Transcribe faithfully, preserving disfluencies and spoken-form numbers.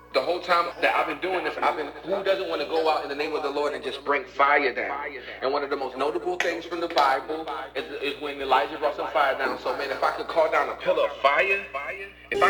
The whole time that I've been doing this, I've been, who doesn't want to go out in the name of the Lord and just bring fire down? And one of the most notable things from the Bible is, is when Elijah brought some fire down. So man, if I could call down a pillar of fire, if I